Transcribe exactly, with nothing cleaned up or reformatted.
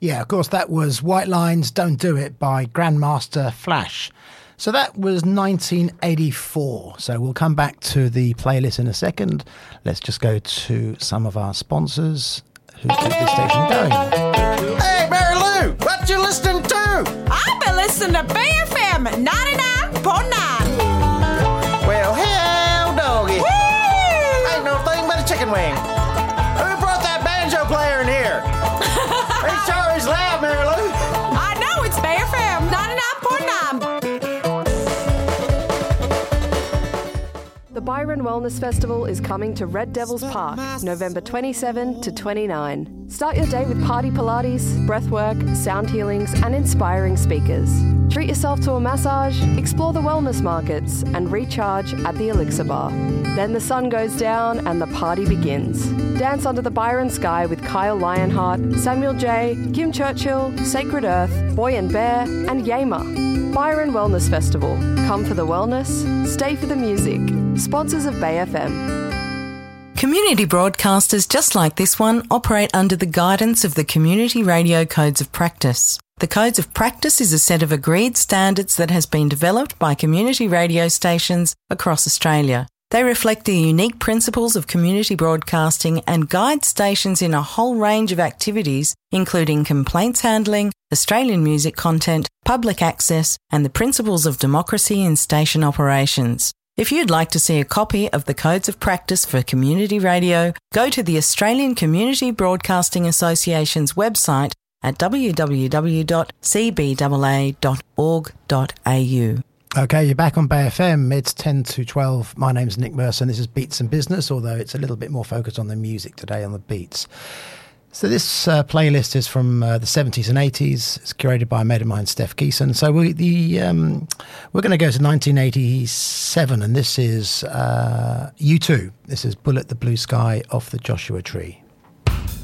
Yeah, of course, that was White Lines, Don't Do It by Grandmaster Flash. So that was nineteen eighty-four. So we'll come back to the playlist in a second. Let's just go to some of our sponsors who keep this station going. Hey, Mary Lou, what you listening to? I've been listening to B F M ninety-nine point nine. Well, hell, doggy. Woo! Ain't no thing but a chicken wing. Who brought that banjo player in here? He sure is loud, Mary Lou. I know, it's B F M ninety-nine point nine. The Byron Wellness Festival is coming to Red Devils Park, November twenty-seventh to twenty-ninth. Start your day with party Pilates, breathwork, sound healings, and inspiring speakers. Treat yourself to a massage, explore the wellness markets, and recharge at the Elixir Bar. Then the sun goes down and the party begins. Dance under the Byron sky with Kyle Lionheart, Samuel J., Kim Churchill, Sacred Earth, Boy and Bear, and Yama. Byron Wellness Festival. Come for the wellness, stay for the music. Sponsors of Bay F M. Community broadcasters just like this one operate under the guidance of the Community Radio Codes of Practice. The Codes of Practice is a set of agreed standards that has been developed by community radio stations across Australia. They reflect the unique principles of community broadcasting and guide stations in a whole range of activities, including complaints handling, Australian music content, public access, and the principles of democracy in station operations. If you'd like to see a copy of the Codes of Practice for Community Radio, go to the Australian Community Broadcasting Association's website at w w w dot c b a a dot org dot a u. Okay, you're back on Bay F M. It's ten to twelve. My name's Nick Mercer, and this is Beats and Business, although it's a little bit more focused on the music today, on the beats. So this uh, playlist is from uh, the seventies and eighties. It's curated by a mate of mine, Steph Geeson. So we, the, um, we're going to go to nineteen eighty-seven, and this is uh, U two. This is Bullet the Blue Sky off the Joshua Tree.